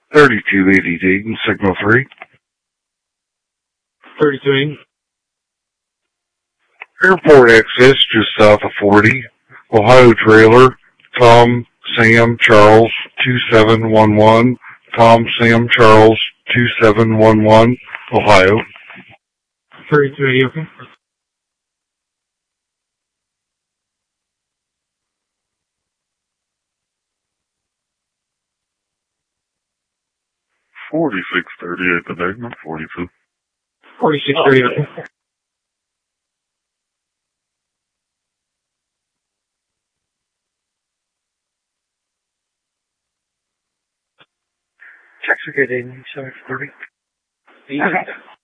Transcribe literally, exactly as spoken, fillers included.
thirty-two eighty Dayton, signal three. thirty-two eighty. Airport access just south of forty. Ohio trailer, Tom, Sam, Charles, two seven one one. Tom, Sam, Charles, two seven one one, Ohio. thirty-two eighty, okay. forty-six thirty-eight the Dayton, forty-two. forty-six thirty, okay. Checks are good, Dayton. Sorry, forty. Okay.